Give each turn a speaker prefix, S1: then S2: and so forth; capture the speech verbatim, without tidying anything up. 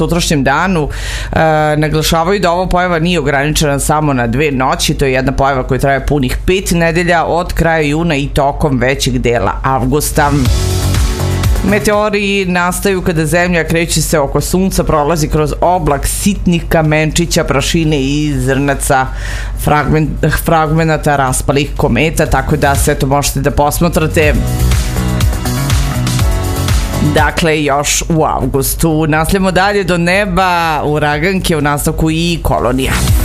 S1: sutrašnjem danu. E, naglašavaju da ova pojava nije ograničena samo na dve noći, to je jedna pojava koja traje punih pet nedelja od kraja juna i tokom većeg dela avgusta. Meteori nastaju kada zemlja kreće se oko sunca, prolazi kroz oblak sitnih kamenčića, prašine i zrnaca fragment, fragmenata raspalih kometa, tako da sve to možete da posmatrate dakle još u avgustu. Nastavljamo dalje do neba, uraganke, u nastavku i kolonija.